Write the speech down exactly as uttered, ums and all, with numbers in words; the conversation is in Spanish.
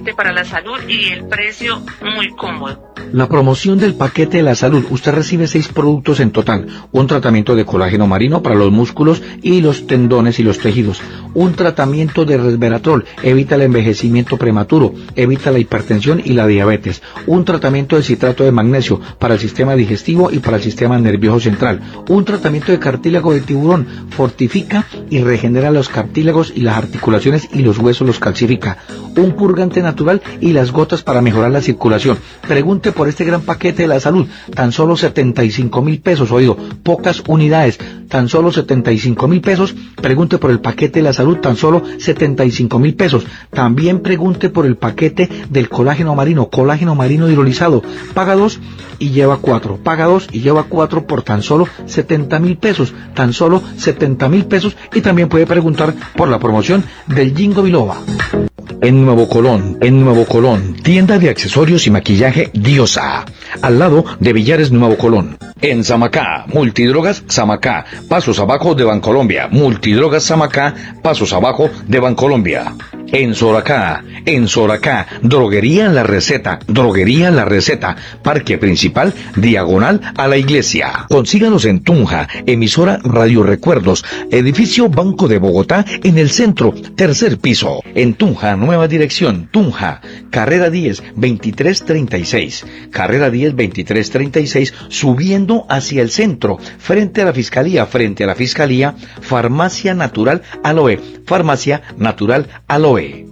para la salud y el precio muy cómodo. La promoción del paquete de la salud. Usted recibe seis productos en total. Un tratamiento de colágeno marino para los músculos y los tendones y los tejidos. Un tratamiento de resveratrol. Evita el envejecimiento prematuro. Evita la hipertensión y la diabetes. Un tratamiento de citrato de magnesio para el sistema digestivo y para el sistema nervioso central. Un tratamiento de cartílago de tiburón. Fortifica y regenera los cartílagos y las articulaciones y los huesos los calcifica. Un purgante natural y las gotas para mejorar la circulación. Pregunte por este gran paquete de la salud, tan solo setenta y cinco mil pesos, oído, pocas unidades, tan solo setenta y cinco mil pesos. Pregunte por el paquete de la salud, tan solo setenta y cinco mil pesos. También pregunte por el paquete del colágeno marino, colágeno marino hidrolizado. Paga dos y lleva cuatro, paga dos y lleva cuatro por tan solo setenta mil pesos, tan solo setenta mil pesos. Y también puede preguntar por la promoción del Ginkgo biloba. En Nuevo Colón, en Nuevo Colón, tienda de accesorios y maquillaje Diosa, al lado de Villares Nuevo Colón. En Samacá, Multidrogas Samacá, pasos abajo de Bancolombia, Multidrogas Samacá, pasos abajo de Bancolombia. En Soracá, en Soracá, Droguería La Receta, Droguería La Receta, Parque Principal, diagonal a la iglesia. Consíganos en Tunja, emisora Radio Recuerdos, edificio Banco de Bogotá, en el centro, tercer piso. En Tunja, nueva dirección, Tunja, carrera diez, veintitrés treinta y seis, carrera diez, veintitrés treinta y seis, subiendo hacia el centro, frente a la Fiscalía, frente a la Fiscalía, Farmacia Natural Aloe, Farmacia Natural Aloe.